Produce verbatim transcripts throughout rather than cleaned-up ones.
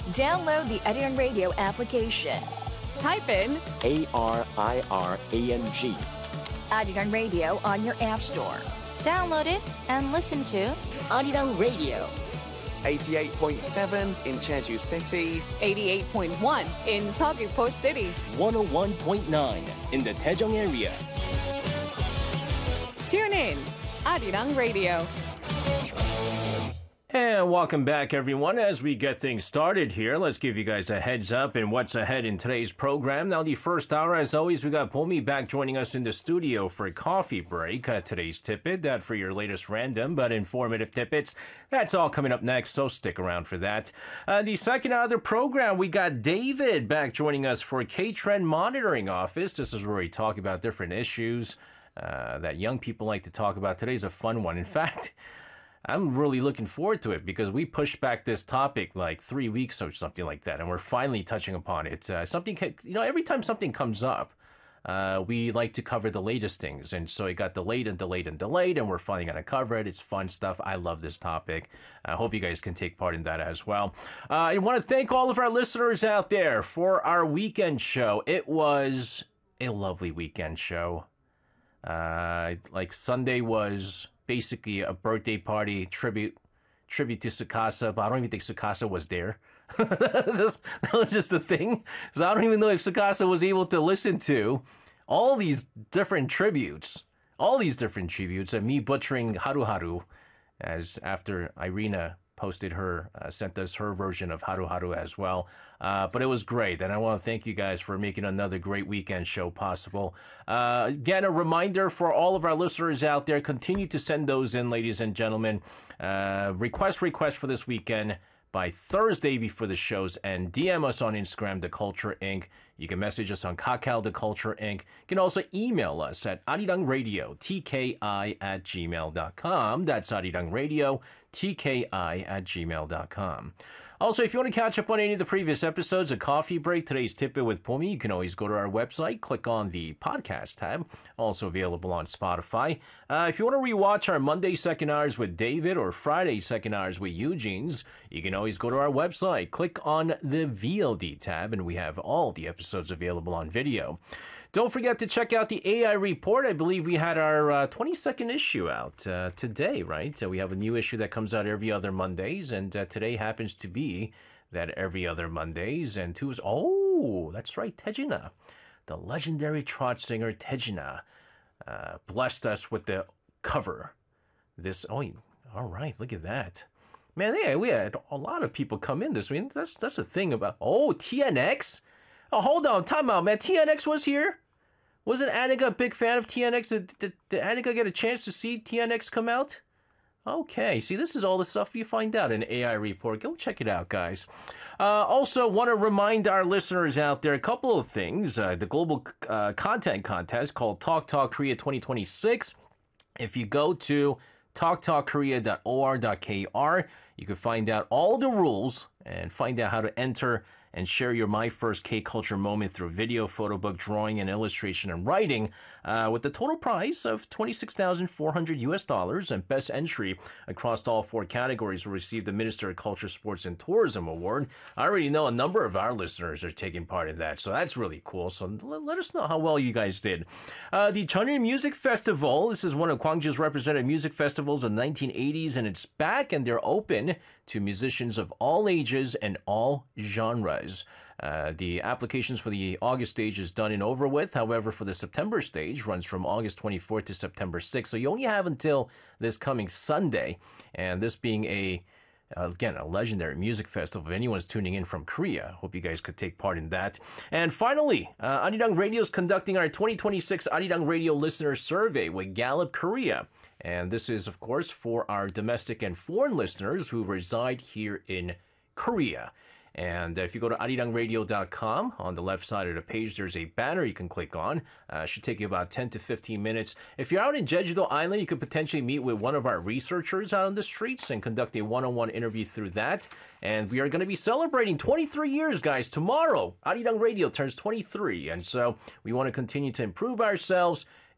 Download the Arirang Radio application. Type in A R I R A N G. Arirang Radio on your app store. Download it and listen to Arirang Radio. eighty-eight point seven in Jeju City. eighty-eight point one in Seogwipo City. one oh one point nine in the Daejeong area. Tune in, Arirang Radio. And welcome back, everyone. As we get things started here, let's give you guys a heads up in what's ahead in today's program. Now, the first hour, as always, we got Pomi back joining us in the studio for a coffee break. Uh, today's tidbit, that for your latest random but informative tidbits. That's all coming up next, so stick around for that. Uh, the second hour of the program, we got David back joining us for K-Trend Monitoring Office. This is where we talk about different issues uh, that young people like to talk about. Today's a fun one. In fact, I'm really looking forward to it because we pushed back this topic like three weeks or something like that, and we're finally touching upon it. Uh, something, you know, every time something comes up, uh, we like to cover the latest things, and so it got delayed and delayed and delayed, and we're finally going to cover it. It's fun stuff. I love this topic. I hope you guys can take part in that as well. Uh, I want to thank all of our listeners out there for our weekend show. It was a lovely weekend show. Uh, like Sunday was basically a birthday party tribute tribute to Tsukasa, but I don't even think Tsukasa was there. that was just a thing. So I don't even know if Tsukasa was able to listen to all these different tributes, all these different tributes, and me butchering Haru Haru, as after Irina posted her, uh, sent us her version of Haru Haru as well. Uh, but it was great, and I want to thank you guys for making another great weekend show possible. Uh, again, a reminder for all of our listeners out there, continue to send those in, ladies and gentlemen. Uh, request, request for this weekend by Thursday before the shows, and D M us on Instagram, The Culture Incorporated. You can message us on Kakao, The Culture Incorporated. You can also email us at arirangradio, T K I at gmail dot com. That's arirangradio, T K I at gmail dot com. Also, if you want to catch up on any of the previous episodes of Coffee Break, today's Tidbit with Pomi, you can always go to our website, click on the podcast tab, also available on Spotify. Uh, if you want to rewatch our Monday second hours with David or Friday second hours with Eugene's, you can always go to our website, click on the V O D tab, and we have all the episodes available on video. Don't forget to check out the A I Report. I believe we had our uh, twenty-second issue out uh, today, right? Uh, we have a new issue that comes out every other Mondays, and uh, today happens to be that every other Mondays. And who's, oh, that's right, Taejina. The legendary trot singer Taejina uh, blessed us with the cover. This, oh, all right, look at that. Man, yeah, we had a lot of people come in this week. That's, that's the thing about, oh, T N X? Oh, hold on, time out, man. T N X was here? Wasn't Annika a big fan of T N X? Did, did, did Annika get a chance to see T N X come out? Okay, see, this is all the stuff you find out in A I Report. Go check it out, guys. Uh, also, want to remind our listeners out there a couple of things. Uh, the global uh, content contest called Talk Talk Korea twenty twenty-six. If you go to talk talk korea dot o r dot k r, you can find out all the rules and find out how to enter and share your My First K-Culture moment through video, photo book, drawing, and illustration and writing uh, with the total prize of twenty-six thousand four hundred U S dollars, and best entry across all four categories will receive the Minister of Culture, Sports, and Tourism Award. I already know a number of our listeners are taking part in that, so that's really cool. So let, let us know how well you guys did. Uh, the Cheonryul Music Festival, this is one of Gwangju's representative music festivals in the nineteen eighties, and it's back, and they're open to musicians of all ages and all genres. Uh, the applications for the August stage is done and over with. However, for the September stage, runs from August twenty-fourth to September sixth. So you only have until this coming Sunday. And this being a, uh, again, a legendary music festival. If anyone's tuning in from Korea, hope you guys could take part in that. And finally, uh, Arirang Radio is conducting our twenty twenty-six Arirang Radio Listener Survey with Gallup Korea. And this is, of course, for our domestic and foreign listeners who reside here in Korea. And if you go to arirang radio dot com, on the left side of the page, there's a banner you can click on. Uh, it should take you about ten to fifteen minutes. If you're out in Jeju-do Island, you could potentially meet with one of our researchers out on the streets and conduct a one-on-one interview through that. And we are going to be celebrating twenty-three years, guys. Tomorrow, Arirang Radio turns twenty-three. And so we want to continue to improve ourselves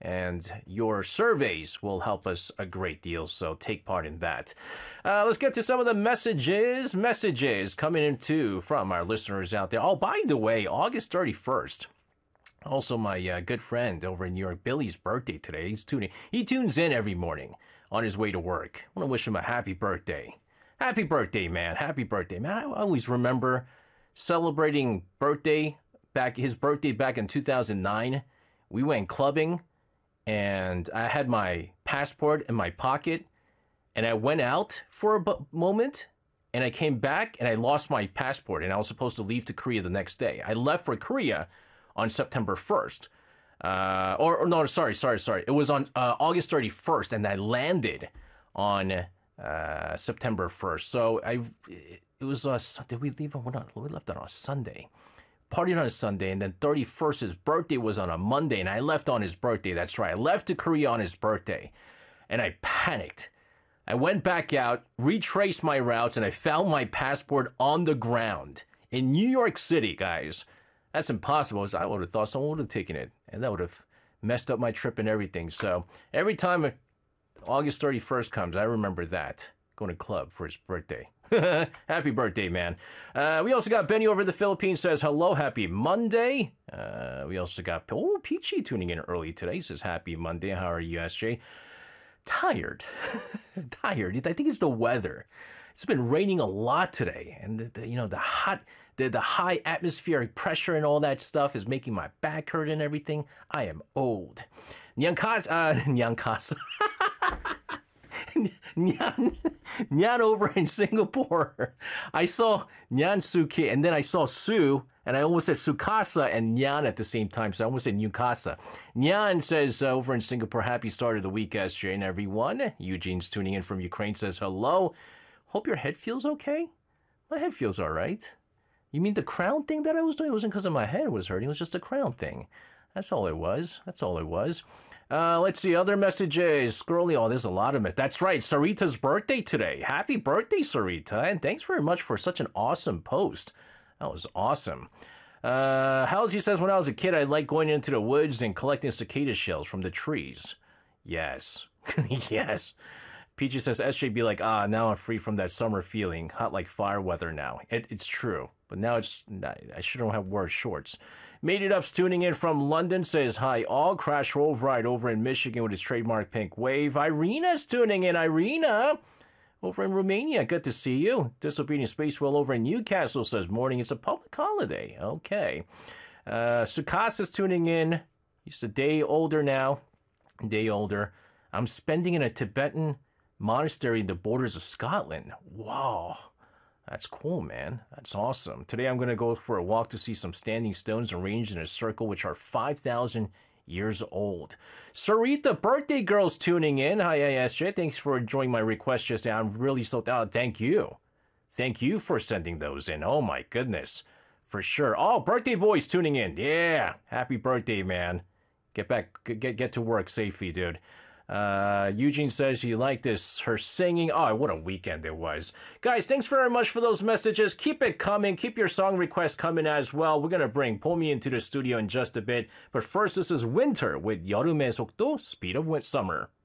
And your surveys will help us a great deal, so take part in that. Uh, let's get to some of the messages. Messages coming in too from our listeners out there. Oh, by the way, August thirty-first. Also, my uh, good friend over in New York, Billy's birthday today. He's tuning. He tunes in every morning on his way to work. I want to wish him a happy birthday. Happy birthday, man. Happy birthday, man. I always remember celebrating birthday back his birthday back in two thousand nine. We went clubbing. And I had my passport in my pocket, and I went out for a b- moment, and I came back, and I lost my passport, and I was supposed to leave to Korea the next day. I left for Korea on September first. Uh, or, or no, sorry, sorry, sorry. It was on uh, August thirty-first, and I landed on uh, September first. So I, it was, uh, did we leave on, we left on a Sunday. Partied on a Sunday, and then thirty-first, his birthday was on a Monday, and I left on his birthday. That's right. I left to Korea on his birthday, and I panicked. I went back out, retraced my routes, and I found my passport on the ground in New York City, guys. That's impossible. I would have thought someone would have taken it, and that would have messed up my trip and everything. So every time August thirty-first comes, I remember that. Going to club for his birthday. Happy birthday, man. Uh, we also got Benny over in the Philippines says, hello, happy Monday. Uh, we also got, oh, Peachy tuning in early today. He says, happy Monday. How are you, S J? Tired. Tired. I think it's the weather. It's been raining a lot today. And, the, the, you know, the hot, the, the high atmospheric pressure and all that stuff is making my back hurt and everything. I am old. Nyan uh, Nyan Nyan, Nyan over in Singapore. I saw Nyan Suki, and then I saw Su, and I almost said Sukasa and Nyan at the same time, so I almost said Newcasa. Nyan says uh, over in Singapore, happy start of the week, S J and everyone. Eugene's tuning in from Ukraine, says hello. Hope your head feels okay. My head feels all right. You mean the crown thing that I was doing? It wasn't because of my head was hurting. It was just a crown thing. That's all it was. That's all it was. Uh, let's see, other messages. Scrolling. Oh, there's a lot of messages. That's right. Sarita's birthday today. Happy birthday, Sarita. And thanks very much for such an awesome post. That was awesome. Uh, Halsey says, when I was a kid, I liked going into the woods and collecting cicada shells from the trees. Yes. Yes. Peachy says, S J be like, ah, now I'm free from that summer feeling. Hot like fire weather now. It, it's true. But now it's, I shouldn't have wore shorts. Made It Up's tuning in from London, says, hi, all. Crash Roll Ride over in Michigan with his trademark pink wave. Irina's tuning in. Irina, over in Romania. Good to see you. Disobedient Space Whale over in Newcastle says, morning, it's a public holiday. Okay. Uh, Sukasa's tuning in. He's a day older now. A day older. I'm spending in a Tibetan monastery in the borders of Scotland. Wow. That's cool, man. That's awesome. Today I'm going to go for a walk to see some standing stones arranged in a circle which are five thousand years old. Sarita, birthday girl's tuning in. Hi, S J. Thanks for enjoying my request just now. I'm really so... Oh, thank you. Thank you for sending those in. Oh, my goodness. For sure. Oh, birthday boy's tuning in. Yeah. Happy birthday, man. Get back... Get, get to work safely, dude. Uh, Eugene says you like this, her singing. Oh, what a weekend it was. Guys, thanks very much for those messages. Keep it coming. Keep your song requests coming as well. We're going to bring Pomi into the studio in just a bit. But first, this is Winter with 여름의 속도, Speed of Summer.